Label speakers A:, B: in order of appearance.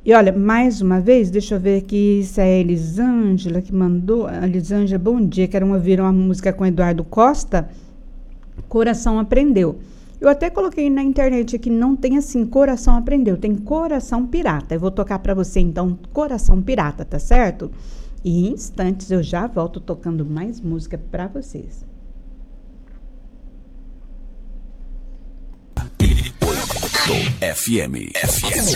A: E olha, mais uma vez, deixa eu ver aqui se é a Elisângela que mandou. A Elisângela, bom dia, quero ouvir uma música com Eduardo Costa, Coração Aprendeu. Eu até coloquei na internet aqui, não tem assim, Coração Aprendeu, tem Coração Pirata. Eu vou tocar para você então, Coração Pirata, tá certo? E em instantes eu já volto tocando mais música para vocês.
B: FM.